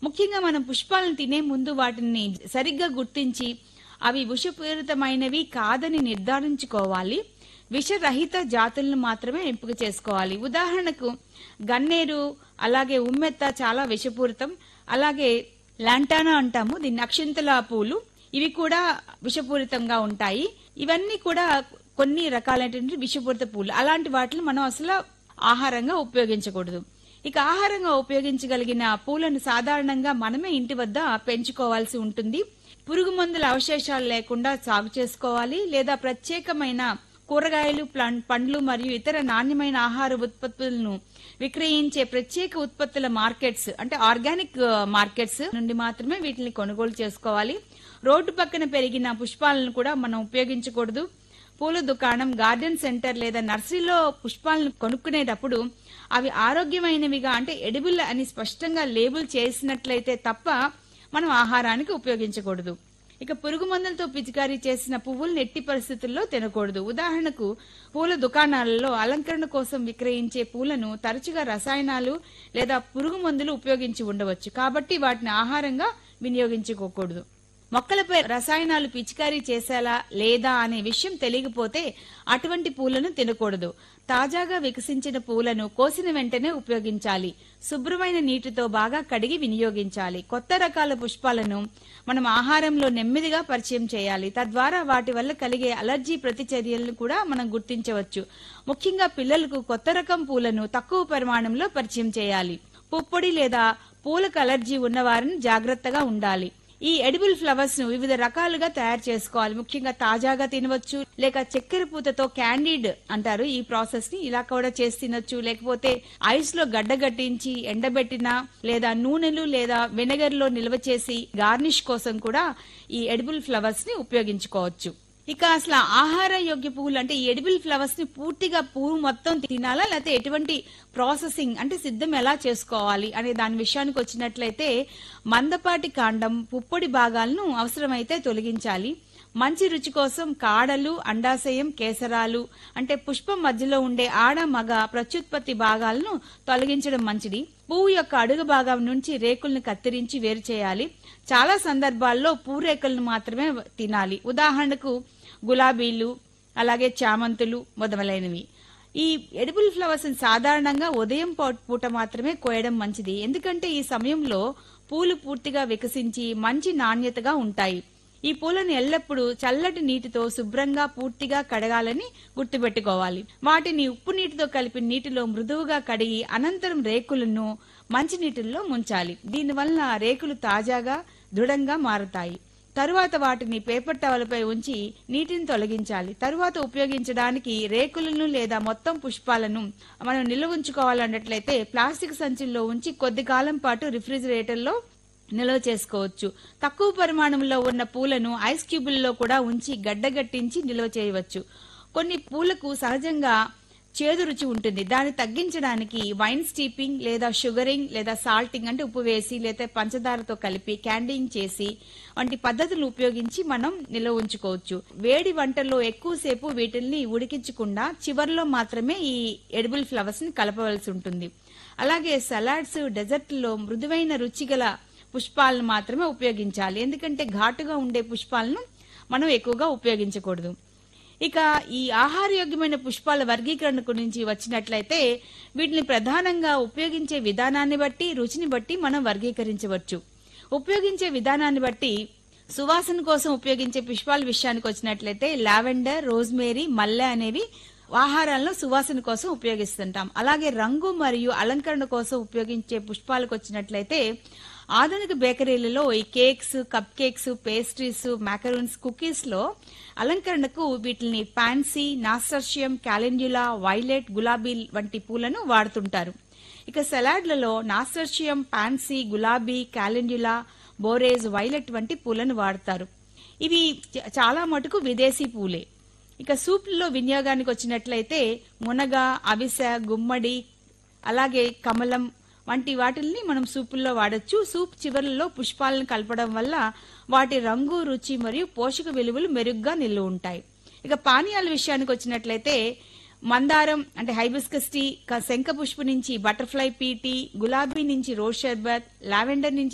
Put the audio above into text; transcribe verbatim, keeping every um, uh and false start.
ముఖ్యంగా మనం పుష్పాలను తినే ముందు వాటిని సరిగ్గా గుర్తించి అవి విషపూరితమైనవి కాదని నిర్ధారించుకోవాలి. విషరహిత జాతులను మాత్రమే ఎంపిక చేసుకోవాలి. ఉదాహరణకు గన్నేరు, అలాగే ఉమ్మెత్త చాలా విషపూరితం. అలాగే లాంటానా అంటాము, దీన్ని అక్షింతల పూలు, ఇవి కూడా విషపూరితంగా ఉంటాయి. ఇవన్నీ కూడా కొన్ని రకాలైనటువంటి విషపూరిత పూలు. అలాంటి వాటిని మనం అసలు ఆహారంగా ఉపయోగించకూడదు. ఇక ఆహారంగా ఉపయోగించగలిగిన పూలను సాధారణంగా మనమే ఇంటి వద్ద పెంచుకోవాల్సి ఉంటుంది. పురుగు మందుల అవశేషాలు లేకుండా సాగు చేసుకోవాలి. లేదా ప్రత్యేకమైన కూరగాయలు, పండ్లు మరియు ఇతర నాణ్యమైన ఆహార ఉత్పత్తులను విక్రయించే ప్రత్యేక ఉత్పత్తుల మార్కెట్స్ అంటే ఆర్గానిక్ మార్కెట్స్ నుండి మాత్రమే వీటిని కొనుగోలు చేసుకోవాలి. రోడ్డు పక్కన పెరిగిన పుష్పాలను కూడా మనం ఉపయోగించకూడదు. పూల దుకాణం, గార్డెన్ సెంటర్ లేదా నర్సరీలో పుష్పాలను కొనుక్కునేటప్పుడు అవి ఆరోగ్యమైనవిగా అంటే ఎడిబుల్ అని స్పష్టంగా లేబుల్ చేసినట్లయితే తప్ప మనం ఆహారానికి ఉపయోగించకూడదు. ఇక పురుగు మందులతో పిచికారీ చేసిన పువ్వులను ఎట్టి పరిస్థితుల్లో తినకూడదు. ఉదాహరణకు పూల దుకాణాలలో అలంకరణ కోసం విక్రయించే పూలను తరచుగా రసాయనాలు లేదా పురుగు మందులు ఉపయోగించి ఉండవచ్చు. కాబట్టి వాటిని ఆహారంగా వినియోగించుకోకూడదు. మొక్కలపై రసాయనాలు పిచికారీ చేసేలా లేదా అనే విషయం తెలియకపోతే అటువంటి పూలను తినకూడదు. తాజాగా వికసించిన పూలను కోసిన వెంటనే ఉపయోగించాలి. శుభ్రమైన నీటితో బాగా కడిగి వినియోగించాలి. కొత్త రకాల పుష్పాలను మనం ఆహారంలో నెమ్మదిగా పరిచయం చేయాలి. తద్వారా వాటి వల్ల కలిగే అలర్జీ ప్రతిచర్యలను కూడా మనం గుర్తించవచ్చు. ముఖ్యంగా పిల్లలకు కొత్త రకం పూలను తక్కువ పరిమాణంలో పరిచయం చేయాలి. పుప్పొడి లేదా పూలకు అలర్జీ ఉన్నవారిని జాగ్రత్తగా ఉండాలి. ఈ ఎడిబుల్ ఫ్లవర్స్ ను వివిధ రకాలుగా తయారు చేసుకోవాలి. ముఖ్యంగా తాజాగా తినవచ్చు, లేక చక్కెర పూతతో క్యాండీడ్ అంటారు ఈ ప్రాసెస్ ని, ఇలా కూడా చేసి తినొచ్చు. లేకపోతే ఐస్ లో గడ్డగట్టించి ఎండబెట్టిన లేదా నూనెలు లేదా వెనిగర్ లో నిల్వ చేసి గార్నిష్ కోసం కూడా ఈ ఎడిబుల్ ఫ్లవర్స్ ని ఉపయోగించుకోవచ్చు. ఇక అసలు ఆహార యోగ్య పువ్వులు అంటే ఈ ఎడిబుల్ ఫ్లవర్స్ ని పూర్తిగా పువ్వు మొత్తం తినాలా, లేకపోతే ఎటువంటి ప్రాసెసింగ్ అంటే సిద్ధం ఎలా చేసుకోవాలి అనే దాని విషయానికి వచ్చినట్లయితే మందపాటి కాండం, పుప్పొడి భాగాలను అవసరమైతే తొలగించాలి. మంచి రుచి కోసం కాడలు, అండాశయం, కేసరాలు అంటే పుష్పం మధ్యలో ఉండే ఆడ మగ ప్రత్యుత్పత్తి భాగాలను తొలగించడం మంచిది. పువ్వు యొక్క అడుగు భాగం నుంచి రేకులను కత్తిరించి వేరు చేయాలి. చాలా సందర్భాల్లో పూరేకులను మాత్రమే తినాలి. ఉదాహరణకు గులాబీలు, అలాగే చామంతులు మొదలైనవి. ఈ ఎడిబుల్ ఫ్లవర్స్ సాధారణంగా ఉదయం పూట మాత్రమే కోయడం మంచిది. ఎందుకంటే ఈ సమయంలో పూలు పూర్తిగా వికసించి మంచి నాణ్యతగా ఉంటాయి. ఈ పూలను ఎల్లప్పుడూ చల్లటి నీటితో శుభ్రంగా పూర్తిగా కడగాలని గుర్తుపెట్టుకోవాలి. వాటిని ఉప్పు నీటితో కలిపి నీటిలో మృదువుగా కడిగి అనంతరం రేకులను మంచి నీటిలో ముంచాలి. దీనివల్ల రేకులు తాజాగా దృఢంగా మారుతాయి. తరువాత వాటిని పేపర్ టవల్పై ఉంచి నీటిని తొలగించాలి. తరువాత ఉపయోగించడానికి రేకులను లేదా మొత్తం పుష్పాలను మనం నిల్వ ఉంచుకోవాలన్నట్లయితే ప్లాస్టిక్ సంచుల్లో ఉంచి కొద్ది కాలం పాటు రిఫ్రిజిరేటర్లో నిల్వ చేసుకోవచ్చు. తక్కువ పరిమాణంలో ఉన్న పూలను ఐస్ క్యూబుల్లో కూడా ఉంచి గడ్డగట్టించి నిల్వ చేయవచ్చు. కొన్ని పూలకు సహజంగా చేదు రుచి ఉంటుంది. దాన్ని తగ్గించడానికి వైన్ స్టీపింగ్ లేదా షుగరింగ్ లేదా సాల్టింగ్ అంటే ఉప్పు వేసి లేదా పంచదారతో కలిపి క్యాండింగ్ చేసి వంటి పద్ధతులు ఉపయోగించి మనం నిల్వ ఉంచుకోవచ్చు. వేడి వంటల్లో ఎక్కువసేపు వీటిల్ని ఉడికించకుండా చివర్లో మాత్రమే ఈ ఎడిబుల్ ఫ్లవర్స్ ని కలపవలసి ఉంటుంది. అలాగే సలాడ్స్, డెజర్ట్లో మృదువైన రుచిగల పుష్పాలను మాత్రమే ఉపయోగించాలి. ఎందుకంటే ఘాటుగా ఉండే పుష్పాలను మనం ఎక్కువగా ఉపయోగించకూడదు. ఇక ఈ ఆహారయోగ్యమైన పుష్పాల వర్గీకరణ గురించి వచ్చినట్లయితే వీటిని ప్రధానంగా ఉపయోగించే విధానాన్ని బట్టి, రుచిని బట్టి మనం వర్గీకరించవచ్చు. ఉపయోగించే విధానాన్ని బట్టి సువాసన కోసం ఉపయోగించే పుష్పాల విషయానికి వచ్చినట్లయితే లావెండర్, రోజ్మేరీ, మల్లె అనేవి ఆహారాలను సువాసన కోసం ఉపయోగిస్తుంటాం. అలాగే రంగు మరియు అలంకరణ కోసం ఉపయోగించే పుష్పాలకు వచ్చినట్లయితే ఆధునిక బేకరీలలో ఈ cakes, cup cakes, pastries, మాకరూన్స్, cookies లో అలంకరణకు వీటిని పాన్సీ, నాస్టర్షియం, క్యాలెండ్యులా, వైలెట్, గులాబీ వంటి పూలను వాడుతుంటారు. ఇక సలాడ్లలో నాస్టర్షియం, పాన్సీ, గులాబీ, క్యాలెండ్యులా, బోరేజ్, వైలెట్ వంటి పూలను వాడతారు. ఇవి చాలా మటుకు విదేశీ పూలే. ఇక సూప్లలో వినియోగానికి వచ్చినట్లయితే మునగ, అవిసె, గుమ్మడి, అలాగే కమలం వంటి వాటిల్ని మనం సూపుల్లో వాడొచ్చు. సూప్ చివర్లలో పుష్పాలను కలపడం వల్ల వాటి రంగు, రుచి మరియు పోషక విలువలు మెరుగ్గా నిల్వ ఉంటాయి. ఇక పానీయాల విషయానికి వచ్చినట్లయితే మందారం అంటే హైబిస్కస్ టీ, శంఖ పుష్పు నుంచి బటర్ఫ్లై పీ టీ, గులాబీ నుంచి రోజ్ షర్బత్, లావెండర్ నుంచి